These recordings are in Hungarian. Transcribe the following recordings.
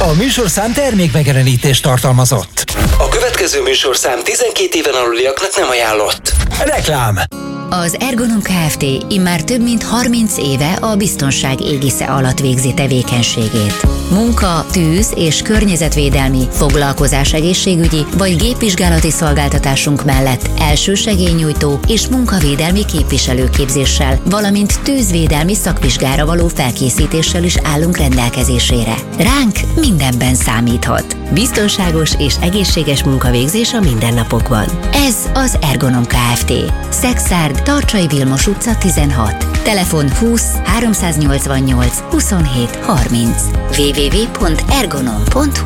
A műsorszám termékmegjelenítést tartalmazott. A következő műsorszám 12 éven aluliaknak nem ajánlott. Reklám. Az Ergonom Kft. Immár több mint 30 éve a biztonság égisze alatt végzi tevékenységét. Munka, tűz és környezetvédelmi, foglalkozás egészségügyi vagy gépvizsgálati szolgáltatásunk mellett elsősegélynyújtó és munkavédelmi képviselőképzéssel, valamint tűzvédelmi szakvizsgára való felkészítéssel is állunk rendelkezésére. Ránk mindenben számíthat. Biztonságos és egészséges munkavégzés a mindennapokban. Ez az Ergonom Kft. Szexárd, Tarcsai Vilmos utca 16. Telefon 20 388 27 30. www.ergonom.hu.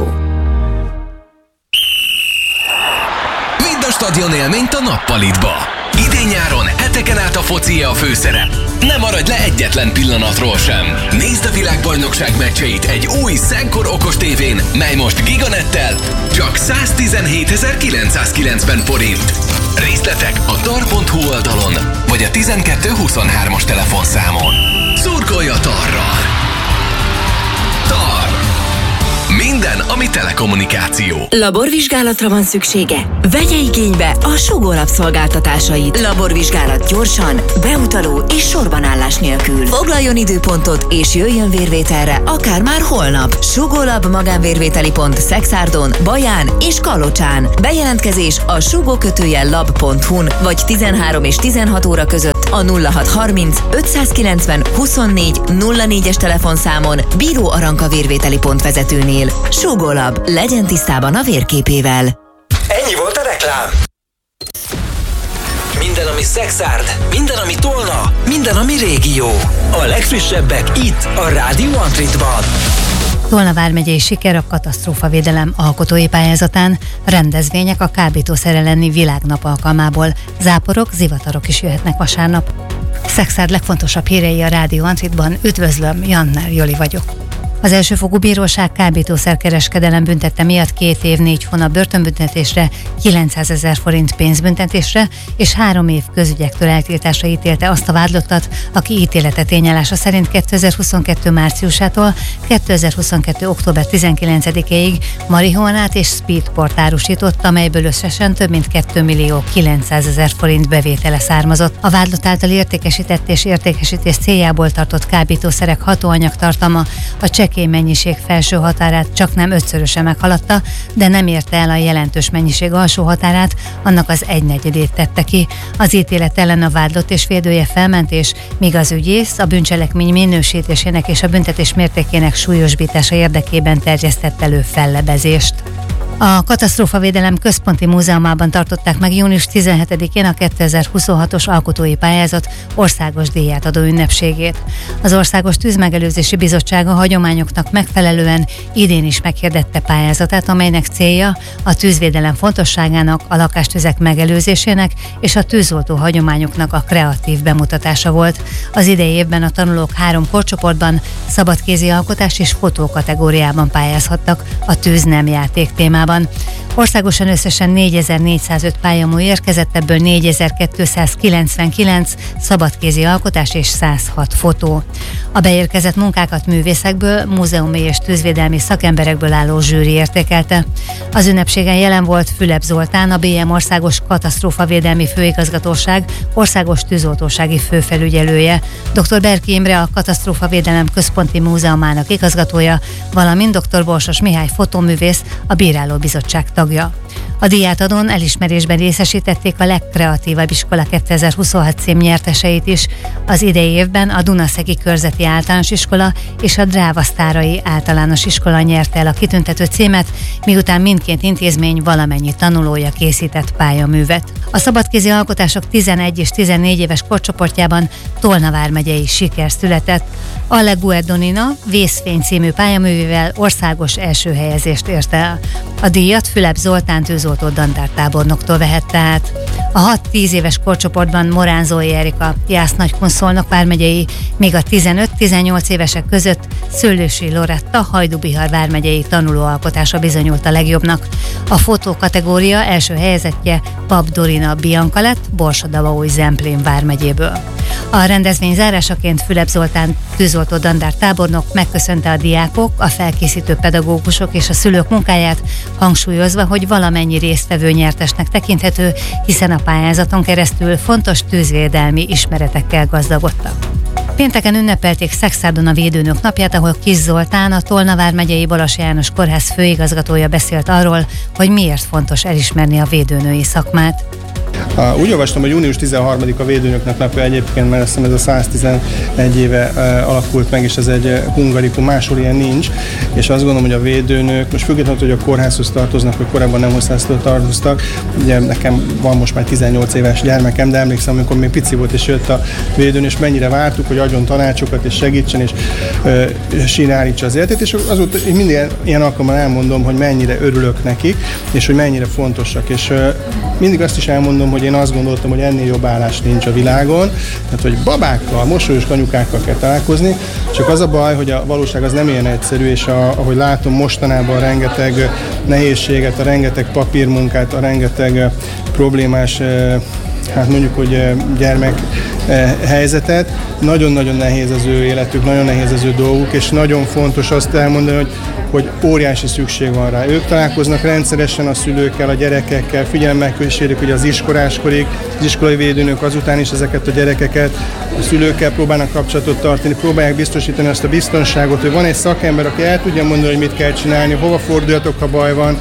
Vidd a stadion élményt a Nappalitba. Idén-nyáron heteken át a focie a főszerep. Ne maradj le egyetlen pillanatról sem. Nézd a világbajnokság meccseit egy új Szenkor okos tévén, mely most Giganettel csak 117.990 forint. Részletek a tar.hu oldalon, vagy a 1223-as telefonszámon. Szurkolj a Tarral! Tar! Minden, ami telekommunikáció. Laborvizsgálatra van szüksége? Vegye igénybe a Sugó Lab szolgáltatásait. Laborvizsgálat gyorsan, beutaló és sorbanállás nélkül. Foglaljon időpontot és jöjjön vérvételre, akár már holnap. Sugó Lab magánvérvételi pont Szexárdon, Baján és Kalocsán. Bejelentkezés a sugó-lab.hu-n vagy 13 és 16 óra között a 0630 590 24 04-es telefonszámon Bíró Aranka vérvételi pont vezetőnél. Sugó Lab, legyen tisztában a vérképével. Ennyi volt a reklám. Minden, ami Szexárd, minden, ami Tolna, minden, ami régió. A legfrissebbek itt, a Rádió Antritban. Tolna vármegyei siker a katasztrófavédelem alkotói pályázatán, rendezvények a kábítószer elleni világnap alkalmából, záporok, zivatarok is jöhetnek vasárnap. Szexárd legfontosabb hírei a Rádió Antritban. Üdvözlöm, Jannár Joli vagyok. Az elsőfokú bíróság kábítószerkereskedelem büntette miatt 2 év 4 hónap börtönbüntetésre, 900 000 forint pénzbüntetésre és 3 év közügyektől eltiltásra ítélte azt a vádlottat, aki ítélete tényállása szerint 2022 márciusától 2022 október 19-ig marihuanát és speedport árusított, amelyből összesen több mint 2.900.000 forint bevétele származott. A vádlott által értékesített és értékesítés céljából tartott kábítószerek hatóanyagtartalma a csekély mennyiség felső határát csaknem 5-szöröse meghaladta, de nem érte el a jelentős mennyiség alsó határát, annak az 1/4-ét tette ki. Az ítélet ellen a vádlott és védője felmentés, míg az ügyész a bűncselekmény minősítésének és a büntetés mértékének súlyosbítása érdekében terjesztett elő fellebezést. A Katasztrófavédelem Központi Múzeumában tartották meg június 17-én a 2026-os alkotói pályázat országos díját adó ünnepségét. Az Országos Tűzmegelőzési Bizottság a hagyományoknak megfelelően idén is meghirdette pályázatát, amelynek célja a tűzvédelem fontosságának, a lakástüzek megelőzésének és a tűzoltó hagyományoknak a kreatív bemutatása volt. Az idei évben a tanulók 3 korcsoportban, szabadkézi alkotás és fotó kategóriában pályázhattak a tűz nem játék témában. Országosan összesen 4405 pályamú érkezett, ebből 4299 szabadkézi alkotás és 106 fotó. A beérkezett munkákat művészekből, múzeumi és tűzvédelmi szakemberekből álló zsűri értékelte. Az ünnepségen jelen volt Fülep Zoltán, a BM Országos Katasztrófavédelmi Főigazgatóság országos tűzoltósági főfelügyelője, dr. Berki Imre, a Katasztrófavédelem Központi Múzeumának igazgatója, valamint dr. Borsos Mihály fotóművész, a Bírálóbizottság tagja. A díjátadón elismerésben részesítették a legkreatívabb iskola 2026 cím nyerteseit is. Az idei évben a Dunaszegi Körzeti Általános Iskola és a Drávasztárai Általános Iskola nyerte el a kitüntető címet, miután mindkét intézmény valamennyi tanulója készített pályaművet. A szabadkézi alkotások 11 és 14 éves korcsoportjában Tolna vármegyei siker született. Alle Guerdonina Vészfény című pályaművével országos első helyezést ért el. A díjat Fülep Zoltán tűzoltó dandártábornoktól vehette át. A 6-10 éves korcsoportban Morán Zói Erika Jász-Nagykun-Szolnok vármegyei, míg a 15-18 évesek között Szőlősi Loretta Hajdú-Bihar vármegyei tanulóalkotása bizonyult a legjobbnak. A fotó kategória első helyezettje Pap Dorina Bianca lett Borsod-Abaúj Zemplén vármegyéből. A rendezvény zárásaként Fülep Zoltán tűzoltó dandár tábornok megköszönte a diákok, a felkészítő pedagógusok és a szülők munkáját, hangsúlyozva, hogy valamennyi résztvevő nyertesnek tekinthető, hiszen a pályázaton keresztül fontos tűzvédelmi ismeretekkel gazdagodtak. Pénteken ünnepelték Szexárdon a Védőnök napját, ahol Kiss Zoltán, a Tolna vármegyei Balas János Kórház főigazgatója beszélt arról, hogy miért fontos elismerni a védőnői szakmát. Úgy olvastam, hogy június 13-a Védőnöknek napja egyébként, mert azt hiszem ez a 111 éve alakult meg, és ez egy hungarikum, máshol ilyen nincs, és azt gondolom, hogy a védőnök, most függetlenül, hogy a kórházhoz tartoznak, vagy korábban nem hozzásztól tartoztak, ugye nekem van most már 18 éves gyermekem, de emlékszem, amikor még pici volt, és jött a védőnő, és mennyire vártuk, hogy adjon tanácsokat, és segítsen, és sínálítsa az életét, és azóta én mindig ilyen alkalommal elmondom, hogy mennyire örülök nekik, és hogy mennyire fontosak, és mindig azt is elmondom, hogy én azt gondoltam, hogy ennél jobb állás nincs a világon, tehát hogy babákkal, mosolyos anyukákkal kell találkozni, csak az a baj, hogy a valóság az nem ilyen egyszerű, és ahogy látom mostanában a rengeteg nehézséget, a rengeteg papírmunkát, a rengeteg problémás, hát mondjuk, hogy gyermek helyzetet, nagyon-nagyon nehéz az ő életük, nagyon nehéz az ő dolguk, és nagyon fontos azt elmondani, hogy óriási szükség van rá. Ők találkoznak rendszeresen a szülőkkel, a gyerekekkel, figyelemmel kísérik ugye az iskoláskorig, az iskolai védőnök azután is ezeket a gyerekeket, a szülőkkel próbálnak kapcsolatot tartani, próbálják biztosítani azt a biztonságot, hogy van egy szakember, aki el tudja mondani, hogy mit kell csinálni, hova forduljatok, ha baj van.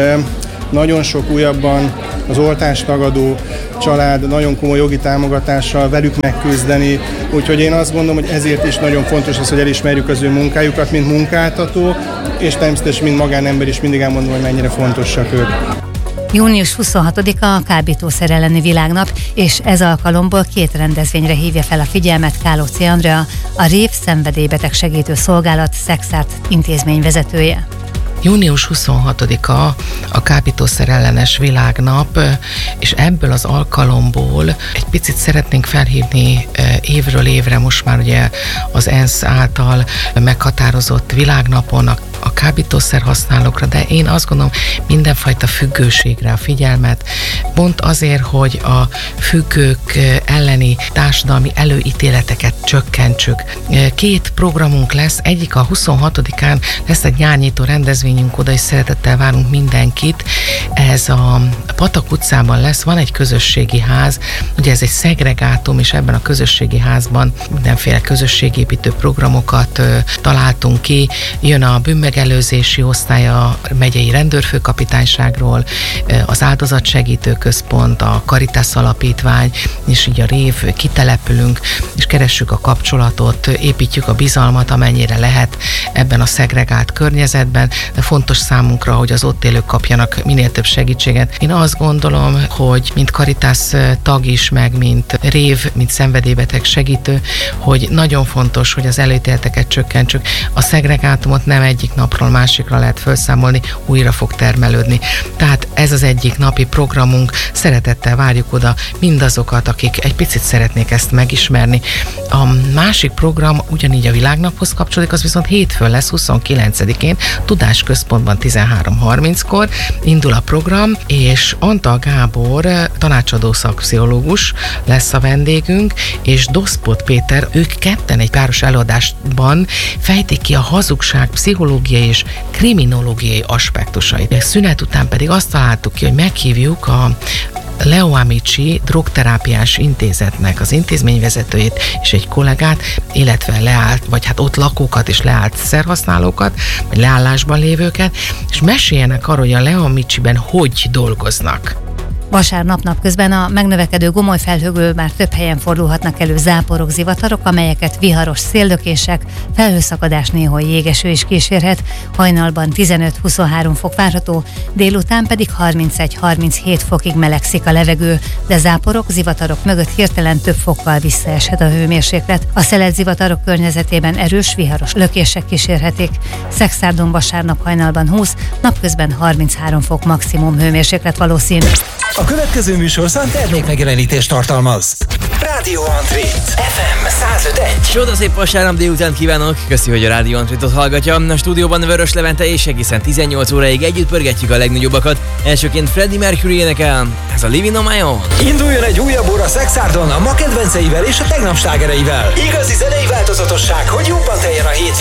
Nagyon sok újabban az oltástagadó család nagyon komoly jogi támogatással velük megküzdeni, úgyhogy én azt gondolom, hogy ezért is nagyon fontos az, hogy elismerjük az ő munkájukat, mint munkáltató, és természetesen mint magánember is mindig elmondom, hogy mennyire fontosak ők. Június 26-a a kábítószer elleni világnap, és ez alkalomból 2 rendezvényre hívja fel a figyelmet Kálóci Andrea, a RÉV szenvedélybeteg segítő szolgálat Szexárd intézményvezetője. Június 26-a a kábítószer ellenes világnap, és ebből az alkalomból egy picit szeretnénk felhívni évről évre most már ugye az ENSZ által meghatározott világnapon a kábítószer használókra, de én azt gondolom mindenfajta függőségre a figyelmet, pont azért, hogy a függők elleni társadalmi előítéleteket csökkentsük. 2 programunk lesz, egyik a 26-án lesz egy nyárnyitó rendezvényünk, oda is szeretettel várunk mindenkit. Ez a Patak utcában lesz, van egy közösségi ház, ugye ez egy szegregátum, és ebben a közösségi házban mindenféle közösségépítő programokat találtunk ki. Jön a bűnmegelőzési osztály a megyei rendőrfőkapitányságról, az áldozatsegítő központ, a Caritas alapítvány, és így a RÉV kitelepülünk, és keressük a kapcsolatot, építjük a bizalmat, amennyire lehet ebben a szegregált környezetben, de fontos számunkra, hogy az ott élők kapjanak minél több segítséget. Én azt gondolom, hogy mint Caritas tag is, meg mint RÉV, mint szenvedélybeteg segítő, hogy nagyon fontos, hogy az előítéleteket csökkentsük. A szegregátumot nem egyik napról másikra lehet felszámolni, újra fog termelődni. Tehát ez az egyik napi programunk, szeretettel várjuk oda mindazokat, akik egy picit szeretnék ezt megismerni. A másik program ugyanígy a világnaphoz kapcsolódik, az viszont hétfőn lesz, 29-én, Tudásközpontban 13:30-kor indul a program, és Antal Gábor tanácsadó szakpszichológus lesz a vendégünk, és Doszpot Péter, ők ketten egy páros előadásban fejtik ki a hazugság pszichológiai és kriminológiai aspektusait. Szünet után pedig azt találtuk ki, hogy meghívjuk a Leo Amici drogterápiás intézetnek az intézményvezetőjét és egy kollégát, illetve leállt, vagy hát ott lakókat és leállt szerhasználókat, vagy leállásban lévőket, és meséljenek arról, hogy a Leo Amiciben hogy dolgoznak. Vasárnap napközben a megnövekedő gomoly felhőből már több helyen fordulhatnak elő záporok, zivatarok, amelyeket viharos széldökések, felhőszakadás, néhol jégeső is kísérhet. Hajnalban 15-23 fok várható, délután pedig 31-37 fokig melegszik a levegő, de záporok, zivatarok mögött hirtelen több fokkal visszaeshet a hőmérséklet. A szeletzivatarok környezetében erős, viharos lökések kísérhetik. Szexárdon vasárnap hajnalban 20, napközben 33 fok maximum hőmérséklet valószínű. A következő műsorszám termékmegjelenítést tartalmaz. Rádió Antrit, FM 105.1. Csodaszép vasárnap délután kívánok! Köszi, hogy a Rádió Antritot hallgatja. A stúdióban Vörös Levente és egészen 18 óráig együtt pörgetjük a legnagyobbakat. Elsőként Freddie Mercury énekel, ez a Living on My Own. Induljon egy újabb óra Szexárdon a ma kedvenceivel és a tegnap slágereivel. Igazi zenei változatosság, hogy jobban teljen a hétvége.